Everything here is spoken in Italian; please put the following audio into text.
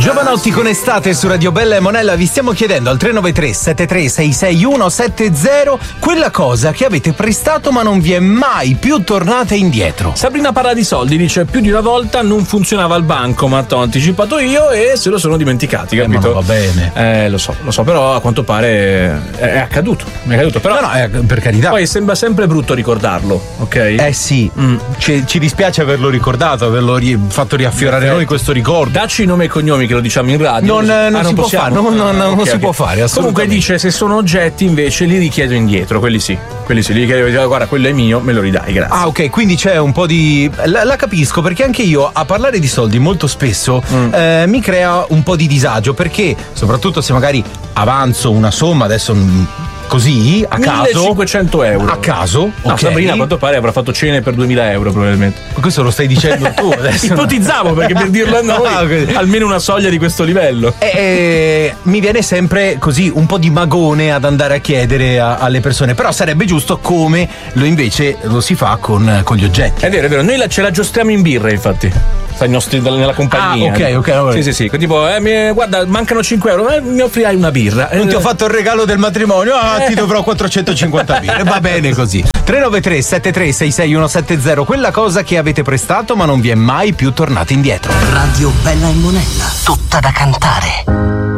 Giovanotti con Estate su Radio Bella e Monella, vi stiamo chiedendo al 393 7366170 quella cosa che avete prestato ma non vi è mai più tornata indietro. Sabrina parla di soldi, dice più di una volta non funzionava il bancomat, ho anticipato io e se lo sono dimenticati, capito? Ma non va bene. Lo so, però a quanto pare è accaduto. Però no, per carità. Poi sembra sempre brutto ricordarlo, ok? Sì, ci dispiace averlo ricordato, averlo fatto riaffiorare noi questo ricordo. Dacci i nomi e cognomi che lo diciamo in radio. Non si può fare, non si può fare. Comunque dice se sono oggetti invece li richiedo indietro, quelli sì, li chiedo, guarda quello è mio, me lo ridai, grazie. Ah, ok, quindi c'è un po' di... La capisco, perché anche io a parlare di soldi molto spesso mi crea un po' di disagio, perché soprattutto se magari avanzo una somma, adesso così a caso 1500 euro a caso, no, okay. Sabrina a quanto pare avrà fatto cene per 2000 euro probabilmente. Questo lo stai dicendo tu adesso. Ipotizzavo, perché per dirlo a noi almeno una soglia di questo livello. Mi viene sempre così un po' di magone ad andare a chiedere alle persone, però sarebbe giusto come invece lo si fa con gli oggetti. È vero, noi ce la giostriamo in birra, infatti. Sai, nella compagnia. Ok. Sì. Tipo, guarda, mancano 5 euro, mi offrirai una birra. Non ti ho fatto il regalo del matrimonio, ti dovrò 450 birre. Va bene così. 393 7366170, quella cosa che avete prestato ma non vi è mai più tornata indietro. Radio Bella e Monella, tutta da cantare.